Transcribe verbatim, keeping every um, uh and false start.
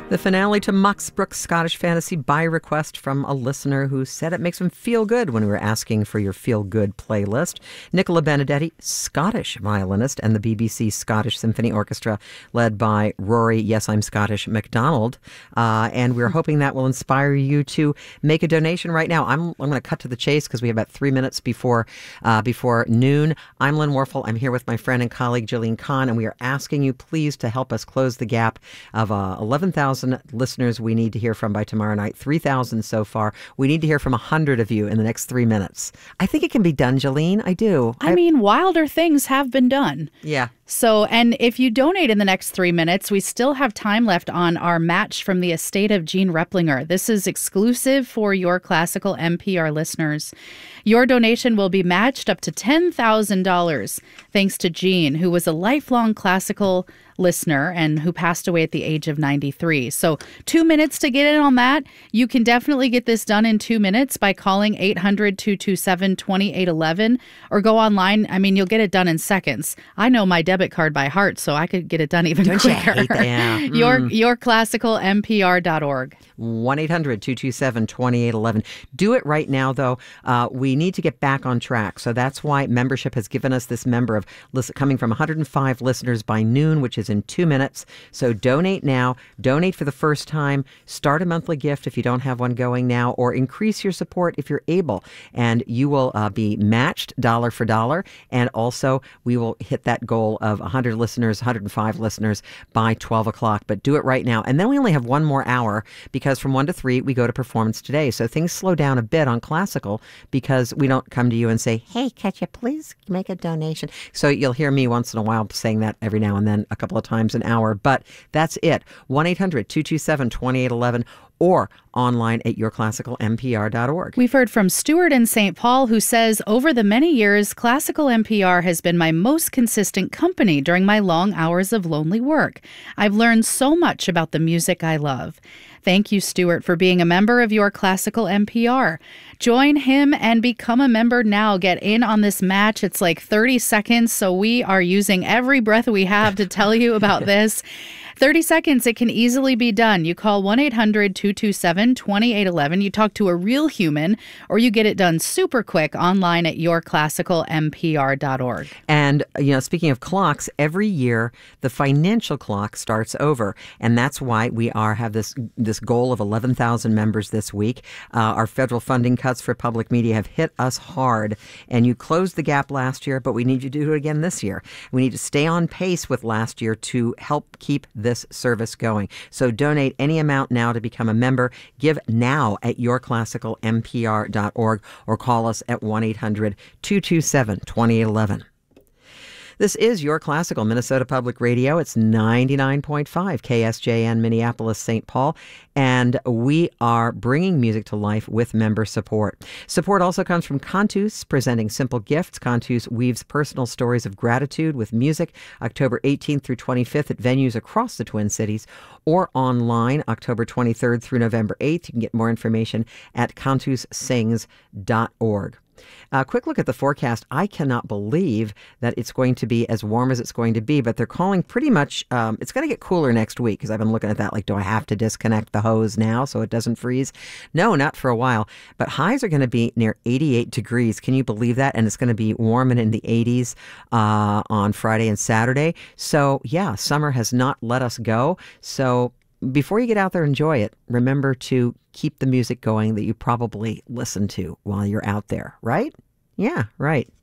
The finale to Max Brooks' Scottish Fantasy by request from a listener who said it makes him feel good when we were asking for your feel-good playlist. Nicola Benedetti, Scottish violinist, and the B B C Scottish Symphony Orchestra, led by Rory, yes, I'm Scottish, MacDonald. Uh, and we're hoping that will inspire you to make a donation right now. I'm, I'm going to cut to the chase because we have about three minutes before uh, before noon. I'm Lynn Warfel. I'm here with my friend and colleague, Jillian Kahn, and we are asking you, please, to help us close the gap of uh, eleven thousand listeners we need to hear from by tomorrow night. three thousand so far. We need to hear from one hundred of you in the next three minutes. I think it can be done, Jillian. I do. I, I mean, wilder things have been done. Yeah. So, and if you donate in the next three minutes, we still have time left on our match from the estate of Gene Replinger. This is exclusive for your classical N P R listeners. Your donation will be matched up to ten thousand dollars thanks to Gene, who was a lifelong classical listener and who passed away at the age of ninety-three. So two minutes to get in on that. You can definitely get this done in two minutes by calling eight hundred, two two seven, two eight one one or go online. I mean, you'll get it done in seconds. I know my debit card by heart, so I could get it done even Don't quicker. You hate that? Yeah. Mm. your, your classical N P R dot org. one eight hundred, two two seven, two eight one one. Do it right now, though. Uh, we need to get back on track. So that's why membership has given us this number of listen, coming from one hundred five listeners by noon, which is in two minutes. So donate now. Donate for the first time. Start a monthly gift if you don't have one going now, or increase your support if you're able. And you will uh, be matched dollar for dollar. And also, we will hit that goal of one hundred listeners, one hundred five listeners by twelve o'clock. But do it right now. And then we only have one more hour because from one to three, we go to Performance Today. So things slow down a bit on classical because we don't come to you and say, hey, could you please make a donation? So you'll hear me once in a while saying that every now and then, a couple of times an hour. But that's it. one eight hundred, two two seven, two eight one one or online at your classical N P R dot org. We've heard from Stuart in Saint Paul, who says, over the many years, classical N P R has been my most consistent company during my long hours of lonely work. I've learned so much about the music I love. Thank you, Stuart, for being a member of your classical N P R. Join him and become a member now. Get in on this match. It's like thirty seconds, so we are using every breath we have to tell you about this. thirty seconds, it can easily be done. You call one eight hundred, two two seven, two eight one one. You talk to a real human, or you get it done super quick online at your classical N P R dot org. And, you know, speaking of clocks, every year the financial clock starts over. And that's why we are have this this goal of eleven thousand members this week. Uh, our federal funding cuts for public media have hit us hard. And you closed the gap last year, but we need you to do it again this year. We need to stay on pace with last year to help keep this service going. So donate any amount now to become a member. Give now at your classical N P R dot org or call us at one eight hundred, two two seven, two eight one one. This is Your Classical Minnesota Public Radio. It's ninety-nine point five K S J N Minneapolis, Saint Paul, and we are bringing music to life with member support. Support also comes from Cantus, presenting simple gifts. Cantus weaves personal stories of gratitude with music, October eighteenth through twenty-fifth at venues across the Twin Cities, or online, October twenty-third through November eighth. You can get more information at cantus sings dot org. A quick look at the forecast. I cannot believe that it's going to be as warm as it's going to be, but they're calling pretty much, um, it's going to get cooler next week because I've been looking at that like, do I have to disconnect the hose now so it doesn't freeze? No, not for a while. But highs are going to be near eighty-eight degrees. Can you believe that? And it's going to be warm and in the eighties uh, on Friday and Saturday. So yeah, summer has not let us go. So before you get out there, enjoy it. Remember to keep the music going that you probably listen to while you're out there, right? Yeah, right.